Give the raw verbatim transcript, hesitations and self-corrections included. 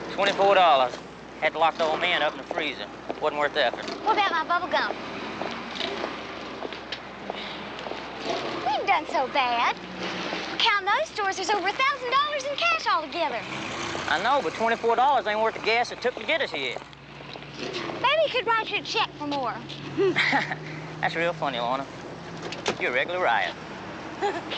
twenty-four dollars. Had to lock the old man up in the freezer. Wasn't worth the effort. What about my bubble gum? We ain't done so bad. Counting those stores, there's over a thousand dollars in cash altogether. I know, but twenty-four dollars ain't worth the gas it took to get us here. Maybe you could write you a check for more. That's real funny, Lorna. You're a regular riot.